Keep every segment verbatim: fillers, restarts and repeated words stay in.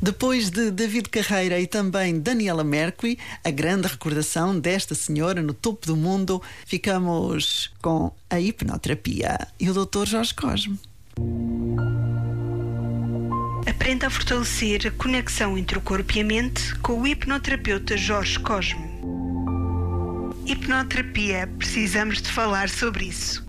Depois de David Carreira e também Daniela Mercury, a grande recordação desta senhora no topo do mundo, ficamos com a hipnoterapia e o doutor Jorge Cosme. Aprenda a fortalecer a conexão entre o corpo e a mente com o hipnoterapeuta Jorge Cosme. Hipnoterapia, precisamos de falar sobre isso.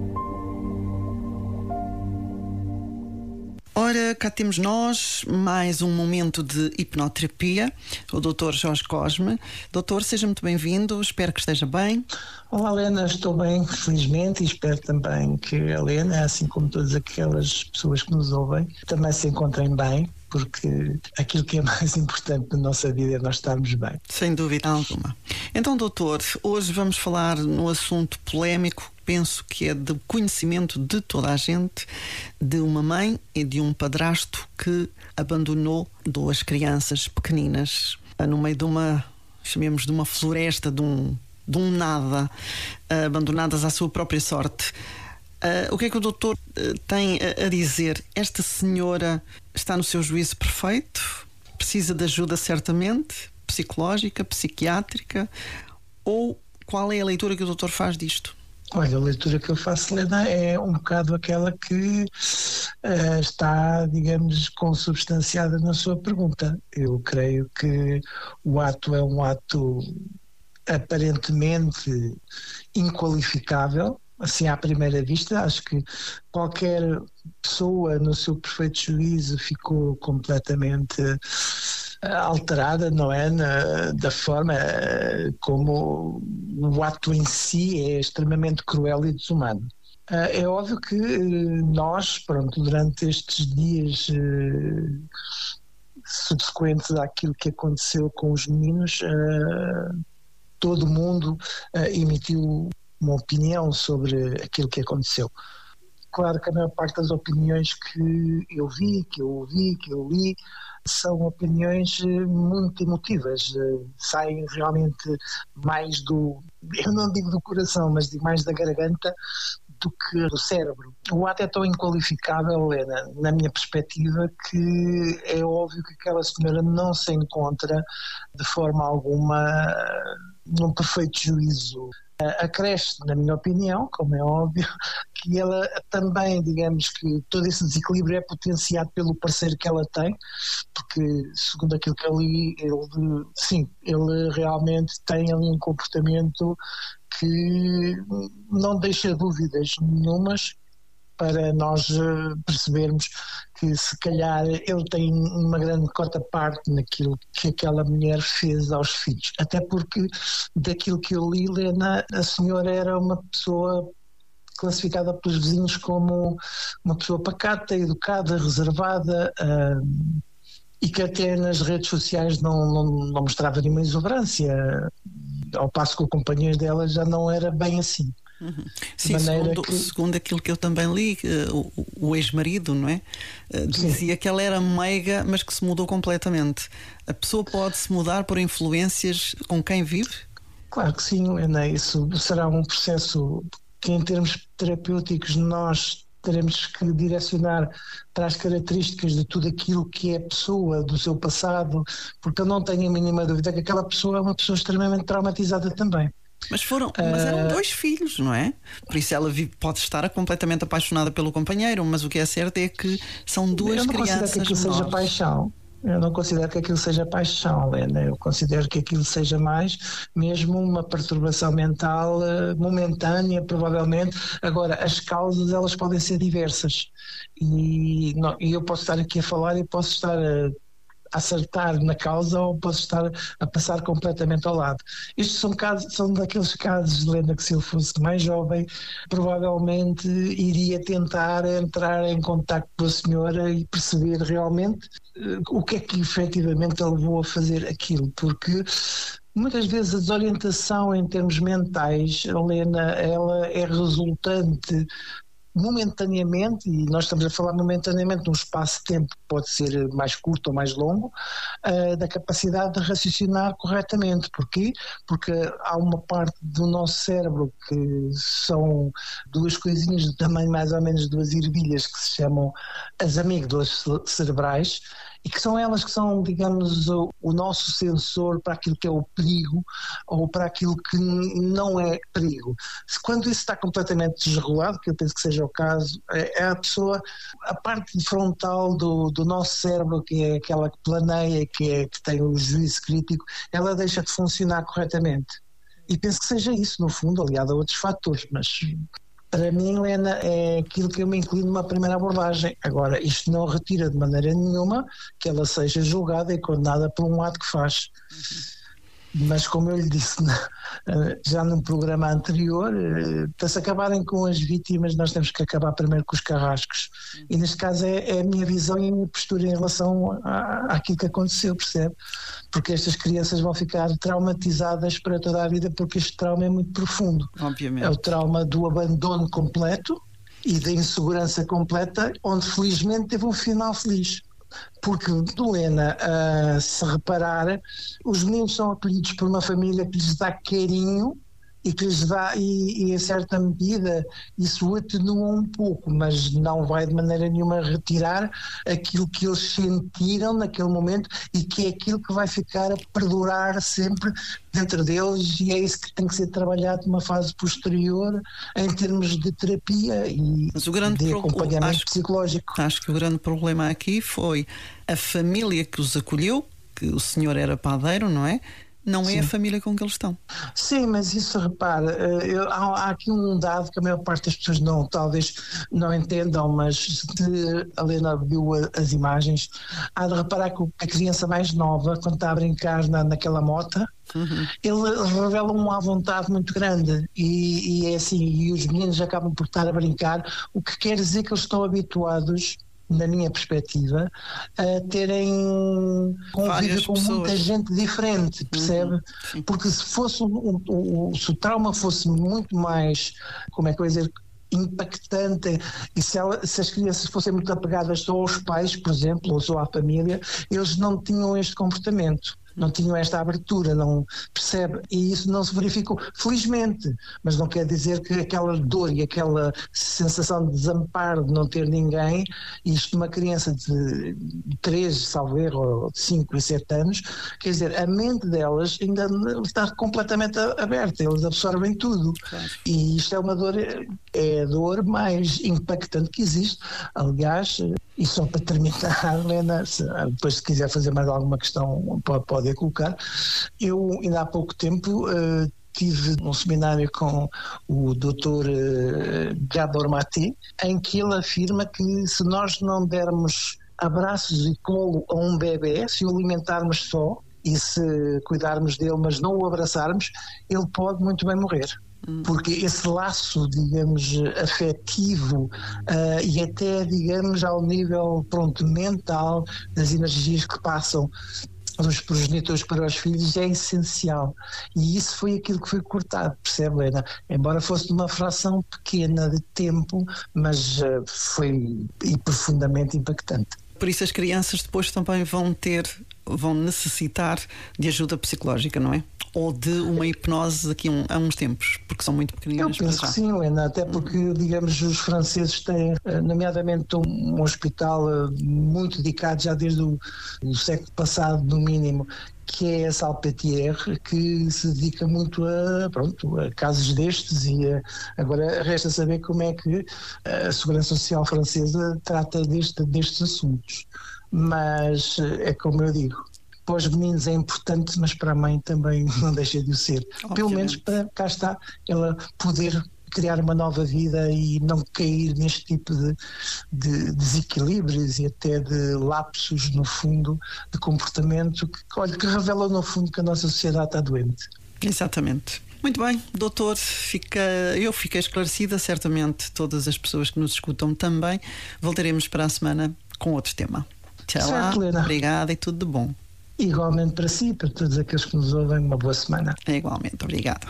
Ora, cá temos nós mais um momento de hipnoterapia, o doutor Jorge Cosme. Doutor, seja muito bem-vindo, espero que esteja bem. Olá, Helena, estou bem, felizmente, e espero também que a Helena, assim como todas aquelas pessoas que nos ouvem, também se encontrem bem, porque aquilo que é mais importante na nossa vida é nós estarmos bem. Sem dúvida alguma. Então, doutor, hoje vamos falar no assunto polémico, penso que é de conhecimento de toda a gente, de uma mãe e de um padrasto que abandonou duas crianças pequeninas no meio de uma, chamemos de uma floresta, de um, de um nada, abandonadas à sua própria sorte. Uh, o que é que o doutor uh, tem a, a dizer? Esta senhora está no seu juízo perfeito? Precisa de ajuda certamente? Psicológica, psiquiátrica? Ou qual é a leitura que o doutor faz disto? Olha, a leitura que eu faço, Helena, é um bocado aquela que uh, está, digamos, consubstanciada na sua pergunta. Eu creio que o ato é um ato aparentemente inqualificável, assim à primeira vista. Acho que qualquer pessoa no seu perfeito juízo ficou completamente alterada, não é? Na, da forma como o ato em si é extremamente cruel e desumano. É óbvio que nós, pronto, durante estes dias subsequentes àquilo que aconteceu com os meninos, todo mundo emitiu uma opinião sobre aquilo que aconteceu. Claro que a maior parte das opiniões que eu vi, que eu ouvi, que eu li, são opiniões muito emotivas, saem realmente mais do, eu não digo do coração, mas digo mais da garganta do que do cérebro. O ato é tão inqualificável, Helena, na minha perspectiva, que é óbvio que aquela senhora não se encontra de forma alguma num perfeito juízo. Acresce, na minha opinião, como é óbvio, que ela também, digamos que todo esse desequilíbrio é potenciado pelo parceiro que ela tem, porque, segundo aquilo que eu li, ele, sim, ele realmente tem ali um comportamento que não deixa dúvidas nenhumas para nós percebermos que se calhar ele tem uma grande cota parte naquilo que aquela mulher fez aos filhos. Até porque daquilo que eu li, Helena, a senhora era uma pessoa classificada pelos vizinhos como uma pessoa pacata, educada, reservada, uh, e que até nas redes sociais não, não, não mostrava nenhuma exuberância, ao passo que o companheiro dela já não era bem assim. Uhum. Sim, segundo, que... segundo aquilo que eu também li, uh, o, o ex-marido, não é? Uh, dizia que ela era meiga, mas que se mudou completamente. A pessoa pode se mudar por influências com quem vive? Claro que sim, Helena. Isso será um processo que, em termos terapêuticos, nós teremos que direcionar para as características de tudo aquilo que é a pessoa, do seu passado, porque eu não tenho a mínima dúvida que aquela pessoa é uma pessoa extremamente traumatizada também. Mas foram, mas eram dois filhos, não é? Por isso ela vive, pode estar completamente apaixonada pelo companheiro, mas o que é certo é que são duas crianças. Eu não considero que aquilo seja paixão. Eu não considero que aquilo seja paixão, Helena. Eu considero que aquilo seja mais mesmo uma perturbação mental uh, momentânea, provavelmente. Agora, as causas, elas podem ser diversas. E, não, e eu posso estar aqui a falar e posso estar a acertar na causa ou posso estar a passar completamente ao lado. Estes são, casos, são daqueles casos, Helena, que se eu fosse mais jovem provavelmente iria tentar entrar em contacto com a senhora e perceber realmente uh, o que é que efetivamente a levou a fazer aquilo, porque muitas vezes a desorientação em termos mentais, Helena, ela é resultante momentaneamente, e nós estamos a falar momentaneamente num espaço de tempo que pode ser mais curto ou mais longo, uh, da capacidade de raciocinar corretamente. Porquê? Porque há uma parte do nosso cérebro que são duas coisinhas do tamanho mais ou menos de duas ervilhas que se chamam as amígdalas cerebrais, e que são elas que são, digamos, o, o nosso sensor para aquilo que é o perigo ou para aquilo que não é perigo. Quando isso está completamente desregulado, que eu penso que seja o caso, é, é a pessoa, a parte frontal do, do nosso cérebro, que é aquela que planeia, que, é, que tem o juízo crítico, ela deixa de funcionar corretamente. E penso que seja isso, no fundo, aliado a outros fatores, mas para mim, Helena, é aquilo que eu me inclino numa primeira abordagem. Agora, isto não retira de maneira nenhuma que ela seja julgada e condenada por um ato que faz. Uhum. Mas, como eu lhe disse já num programa anterior, para se acabarem com as vítimas, nós temos que acabar primeiro com os carrascos. E neste caso é, é a minha visão e a minha postura em relação à, àquilo que aconteceu, percebe? Porque estas crianças vão ficar traumatizadas para toda a vida, porque este trauma é muito profundo. Obviamente. É o trauma do abandono completo e da insegurança completa, onde felizmente teve um final feliz. Porque, Helena, uh, se reparar, os meninos são acolhidos por uma família que lhes dá carinho e que lhes dá, e, e em certa medida isso atenua um pouco, mas não vai de maneira nenhuma retirar aquilo que eles sentiram naquele momento e que é aquilo que vai ficar a perdurar sempre dentro deles, e é isso que tem que ser trabalhado numa fase posterior em termos de terapia e mas o grande de pro... acompanhamento acho, psicológico. Acho que o grande problema aqui foi a família que os acolheu, que o senhor era padeiro, não é? Não é Sim. a família com que eles estão. Sim, mas isso, repara, eu, há, há aqui um dado que a maior parte das pessoas não, talvez não entendam, mas se a Helena viu as imagens, há de reparar que a criança mais nova, quando está a brincar na, naquela mota, uhum. ele revela uma à vontade muito grande e, e é assim, e os meninos acabam por estar a brincar, o que quer dizer que eles estão habituados, na minha perspectiva, a terem convívio com pessoas. Muita gente diferente, percebe? Uhum. Porque se fosse um, um, se o trauma fosse muito mais, como é que eu ia dizer, impactante, e se, ela, se as crianças fossem muito apegadas só aos pais, por exemplo, ou só à família, eles não tinham este comportamento. Não tinham esta abertura, não percebe? E isso não se verificou, felizmente, mas não quer dizer que aquela dor e aquela sensação de desamparo de não ter ninguém, isto numa criança de três, salvo erro, ou de cinco e sete anos, quer dizer, a mente delas ainda está completamente aberta, eles absorvem tudo. Claro. E isto é uma dor, é a dor mais impactante que existe. Aliás, e só para terminar, Helena, se, depois se quiser fazer mais alguma questão pode, pode colocar, eu ainda há pouco tempo uh, tive um seminário com o doutor uh, Gabor Maté, em que ele afirma que se nós não dermos abraços e colo a um bebê, se o alimentarmos só e se cuidarmos dele, mas não o abraçarmos, ele pode muito bem morrer. Porque esse laço, digamos, afetivo uh, e até, digamos, ao nível, pronto, mental, das energias que passam dos progenitores para os filhos é essencial, e isso foi aquilo que foi cortado, percebe, Helena? Embora fosse de uma fração pequena de tempo, mas uh, foi e profundamente impactante. Por isso as crianças depois também vão ter, vão necessitar de ajuda psicológica, não é? Ou de uma hipnose daqui a, um, a uns tempos, porque são muito pequeninas. Eu penso que sim, Helena, até porque, digamos, os franceses têm, nomeadamente, um, um hospital muito dedicado já desde o, o século passado, no mínimo, que é a Salpêtrière, que se dedica muito a, pronto, a casos destes, e a, agora resta saber como é que a Segurança Social francesa trata deste, destes assuntos. Mas é como eu digo, para os meninos é importante, mas para a mãe também não deixa de o ser. Obviamente. Pelo menos para, cá está, ela poder criar uma nova vida e não cair neste tipo de, de desequilíbrios e até de lapsos, no fundo, de comportamento que, olha, que revelam, no fundo, que a nossa sociedade está doente. Exatamente. Muito bem, doutor, fica, eu fiquei esclarecida, certamente todas as pessoas que nos escutam também. Voltaremos para a semana com outro tema. Tchau, certo, lá, obrigada e tudo de bom. Igualmente para si, para todos aqueles que nos ouvem, uma boa semana. Igualmente, obrigada.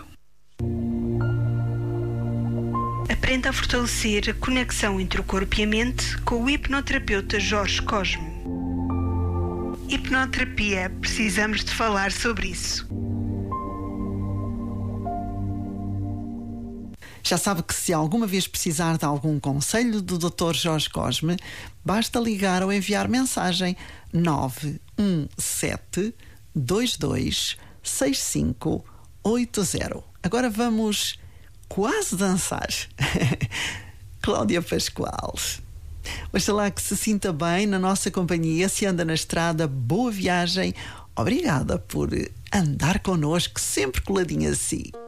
Aprenda a fortalecer a conexão entre o corpo e a mente com o hipnoterapeuta Jorge Cosme. Hipnoterapia, precisamos de falar sobre isso. Já sabe que se alguma vez precisar de algum conselho do doutor Jorge Cosme, basta ligar ou enviar mensagem nove um sete, dois dois, seis cinco oito zero. Agora vamos quase dançar. Cláudia Pascoal. Oxalá que se sinta bem na nossa companhia. Se anda na estrada, boa viagem. Obrigada por andar connosco, sempre coladinho assim.